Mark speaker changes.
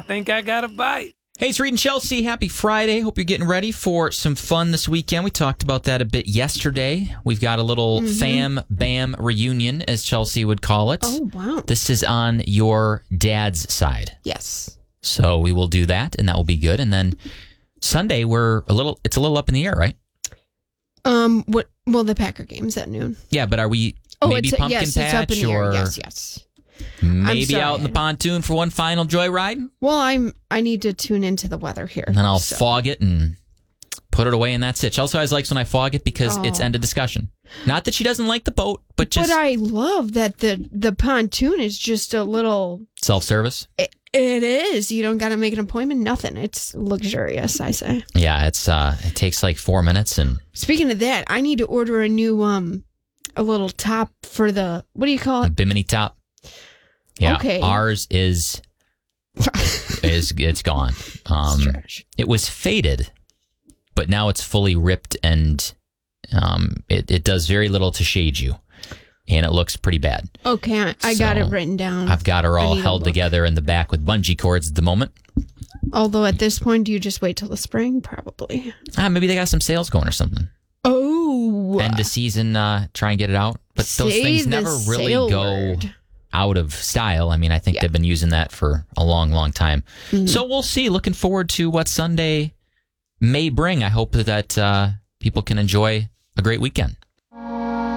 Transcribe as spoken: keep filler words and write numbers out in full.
Speaker 1: think I got a bite.
Speaker 2: Hey, it's Reed and Chelsea. Happy Friday. Hope you're getting ready for some fun this weekend. We talked about that a bit yesterday. We've got a little mm-hmm. fam bam reunion, as Chelsea would call it.
Speaker 3: Oh, wow.
Speaker 2: This is on your dad's side.
Speaker 3: Yes.
Speaker 2: So we will do that, and that will be good. And then Sunday, we're a little, it's a little up in the air, right?
Speaker 3: Um. What? Well, the Packer game's at noon.
Speaker 2: Yeah, but are we
Speaker 3: oh,
Speaker 2: maybe
Speaker 3: it's,
Speaker 2: pumpkin
Speaker 3: yes,
Speaker 2: patch
Speaker 3: it's up in the
Speaker 2: or
Speaker 3: air. Yes, yes.
Speaker 2: Maybe out in the pontoon for one final joyride?
Speaker 3: Well, I'm. I need to tune into the weather here.
Speaker 2: And then I'll
Speaker 3: so.
Speaker 2: fog it and put it away, and that's it. Chelsea always likes when I fog it because
Speaker 3: oh.
Speaker 2: it's end of discussion. Not that she doesn't like the boat, but just...
Speaker 3: But I love that the, the pontoon is just a little...
Speaker 2: Self-service?
Speaker 3: It, it is. You don't got to make an appointment, nothing. It's luxurious, I say.
Speaker 2: Yeah, it's uh, it takes like four minutes. And
Speaker 3: speaking of that, I need to order a new, um, a little top for the... What do you call it?
Speaker 2: A bimini top. Yeah,
Speaker 3: okay.
Speaker 2: Ours is... is it's gone. Um,
Speaker 3: Stretch.
Speaker 2: It was faded, but now it's fully ripped, and um, it, it does very little to shade you, and it looks pretty bad.
Speaker 3: Okay, I, I
Speaker 2: so
Speaker 3: got it written down.
Speaker 2: I've got her all held together in the back with bungee cords at the moment.
Speaker 3: Although at this point, do you just wait till the spring? Probably.
Speaker 2: Ah, maybe they got some sales going or something.
Speaker 3: Oh.
Speaker 2: End of season, uh, try and get it out. But
Speaker 3: Say
Speaker 2: those things
Speaker 3: the
Speaker 2: never really
Speaker 3: sale
Speaker 2: go...
Speaker 3: word.
Speaker 2: out of style. I mean, I think
Speaker 3: yeah.
Speaker 2: they've been using that for a long, long time.
Speaker 3: Mm-hmm.
Speaker 2: So we'll see. Looking forward to what Sunday may bring. I hope that uh, people can enjoy a great weekend.